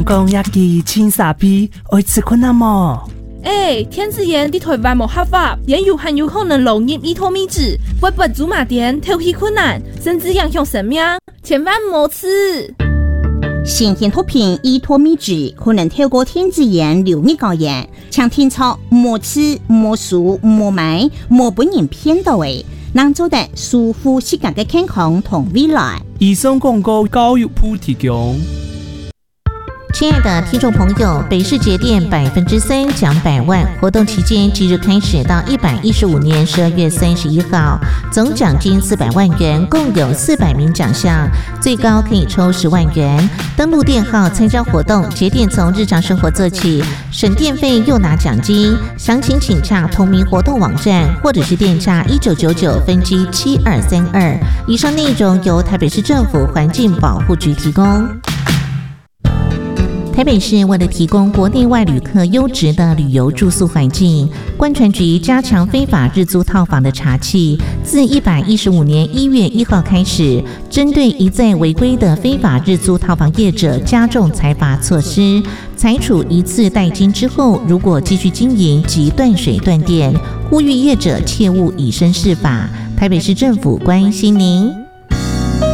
讲一支青沙皮，爱吃困难么？ 天子盐在台湾无合法，也有很有可能漏入依托米脂，会不祖马店头皮困难，甚至影响生命，千万莫吃。 新鲜毒品依托米脂可能透过天子盐流入高盐，请听操莫吃、莫数、莫买、莫本人骗到的，能做得舒服自家的健康同未来。 以上广告教育部提供。 亲爱的听众朋友，北市节电3%奖100万活动期间即日开始到115年12月31号，总奖金400万元，共有400名奖项，最高可以抽10万元。登录电号参加活动，节电从日常生活做起，省电费又拿奖金。详情请洽同名活动网站，或者是电洽1999分机7232。以上内容由台北市政府环境保护局提供。台北市为了提供国内外旅客优质的旅游住宿环境，观传局加强非法日租套房的查缉，自115年1月1号开始，针对一再违规的非法日租套房业者加重裁罚措施，裁处一次代金之后，如果继续经营即断水断电，呼吁业者切勿以身试法。台北市政府关心您。